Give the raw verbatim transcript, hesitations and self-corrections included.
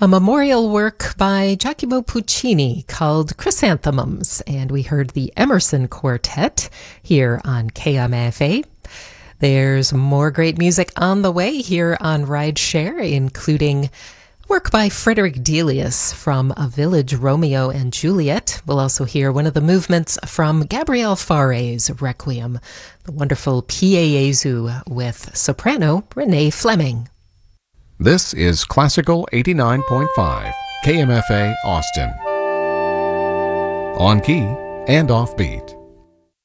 A memorial work by Giacomo Puccini called Chrysanthemums, and we heard the Emerson Quartet here on K M F A. There's more great music on the way here on Rideshare, including work by Frederick Delius from A Village Romeo and Juliet. We'll also hear one of the movements from Gabriel Fauré's Requiem, the wonderful Pie Jesu with soprano Renee Fleming. This is Classical eighty-nine point five, K M F A Austin. On key and off beat.